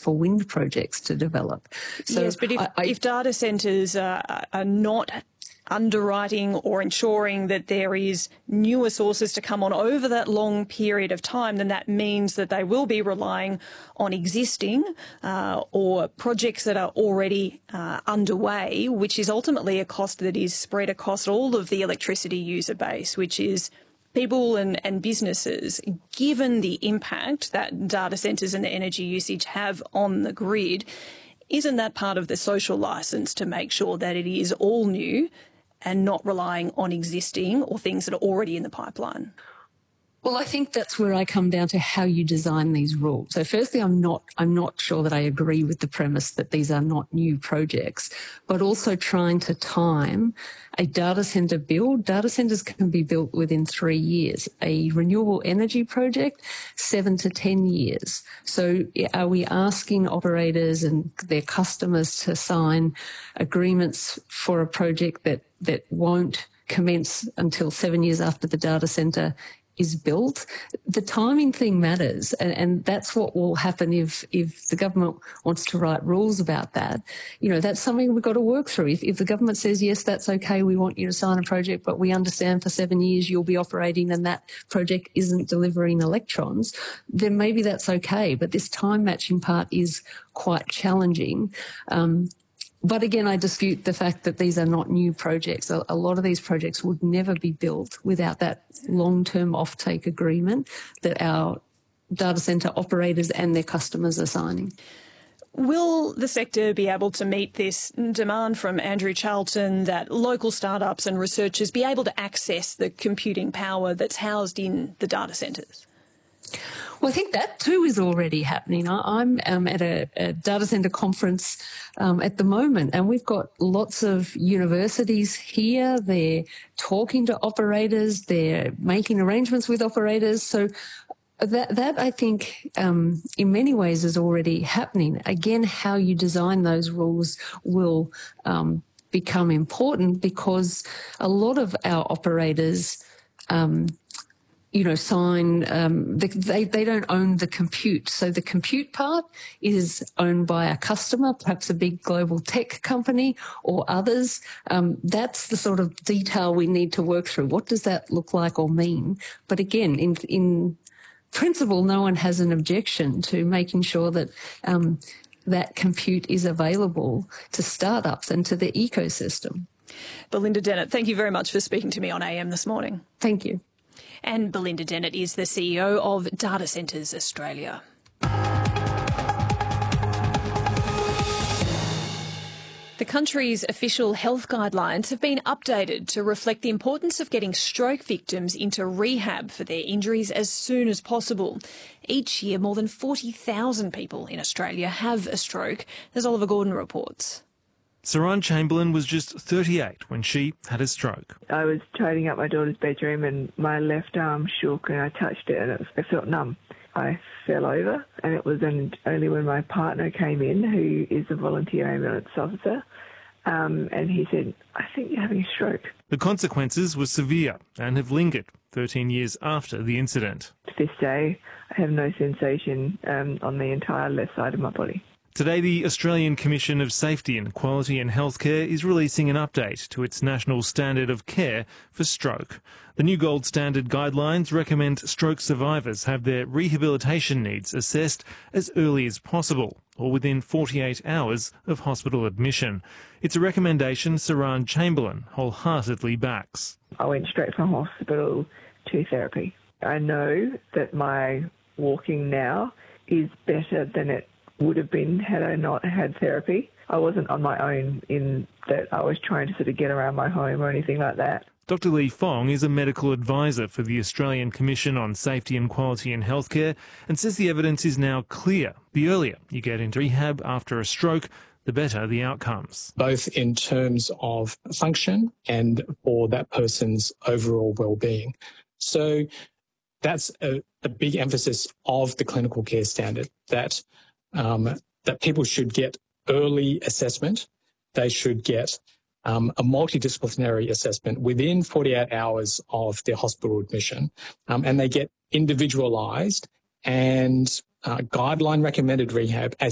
for wind projects to develop. So yes, but if data centres are not underwriting or ensuring that there is newer sources to come on over that long period of time, then that means that they will be relying on existing or projects that are already underway, which is ultimately a cost that is spread across all of the electricity user base, which is people and businesses. Given the impact that data centres and the energy usage have on the grid, isn't that part of the social licence to make sure that it is all new and not relying on existing or things that are already in the pipeline? Well, I think that's where I come down to how you design these rules. So firstly, I'm not sure that I agree with the premise that these are not new projects, but also trying to time a data centre build. Data centres can be built within 3 years. A renewable energy project, 7 to 10 years. So are we asking operators and their customers to sign agreements for a project that won't commence until 7 years after the data centre is built? The timing thing matters, and that's what will happen if the government wants to write rules about that. You know, that's something we've got to work through. If the government says, yes, that's okay, we want you to sign a project, but we understand for 7 years you'll be operating and that project isn't delivering electrons, then maybe that's okay. But this time matching part is quite challenging. But again, I dispute the fact that these are not new projects. A lot of these projects would never be built without that long-term offtake agreement that our data centre operators and their customers are signing. Will the sector be able to meet this demand from Andrew Charlton that local startups and researchers be able to access the computing power that's housed in the data centres? Well, I think that too is already happening. I'm at a data centre conference at the moment, and we've got lots of universities here. They're talking to operators. They're making arrangements with operators. So that I think in many ways is already happening. Again, how you design those rules will become important, because a lot of our operators sign, they don't own the compute. So the compute part is owned by a customer, perhaps a big global tech company or others. That's the sort of detail we need to work through. What does that look like or mean? But again, in principle, no one has an objection to making sure that that compute is available to startups and to the ecosystem. Belinda Dennett, thank you very much for speaking to me on AM this morning. Thank you. And Belinda Dennett is the CEO of Data Centres Australia. The country's official health guidelines have been updated to reflect the importance of getting stroke victims into rehab for their injuries as soon as possible. Each year, more than 40,000 people in Australia have a stroke, as Oliver Gordon reports. Saran Chamberlain was just 38 when she had a stroke. I was tidying up my daughter's bedroom and my left arm shook and I touched it and I felt numb. I fell over, and it was only when my partner came in, who is a volunteer ambulance officer, and he said, "I think you're having a stroke." The consequences were severe and have lingered 13 years after the incident. To this day, I have no sensation on the entire left side of my body. Today, the Australian Commission of Safety and Quality in Healthcare is releasing an update to its national standard of care for stroke. The new gold standard guidelines recommend stroke survivors have their rehabilitation needs assessed as early as possible, or within 48 hours of hospital admission. It's a recommendation Saran Chamberlain wholeheartedly backs. I went straight from hospital to therapy. I know that my walking now is better than it would have been had I not had therapy. I wasn't on my own in that I was trying to sort of get around my home or anything like that. Dr Lee Fong is a medical advisor for the Australian Commission on Safety and Quality in Healthcare and says the evidence is now clear. The earlier you get into rehab after a stroke, the better the outcomes. Both in terms of function and for that person's overall well-being. So that's a big emphasis of the clinical care standard, that people should get early assessment. They should get a multidisciplinary assessment within 48 hours of their hospital admission, and they get individualised and guideline recommended rehab as